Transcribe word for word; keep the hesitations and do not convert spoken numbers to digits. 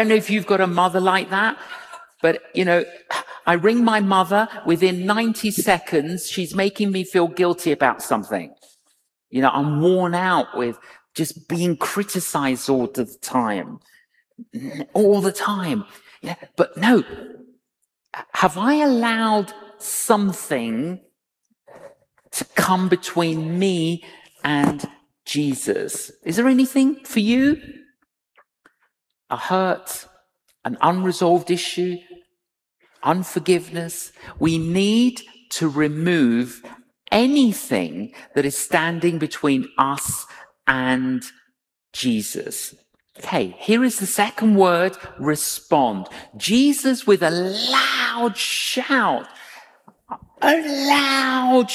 don't know if you've got a mother like that, but, you know, I ring my mother, within ninety seconds, she's making me feel guilty about something. You know, I'm worn out with just being criticized all the time. All the time. Yeah, but no, have I allowed something to come between me and Jesus? Is there anything for you? A hurt, an unresolved issue, unforgiveness? We need to remove anything that is standing between us and Jesus. Okay, here is the second word, respond. Jesus, with a loud shout, a loud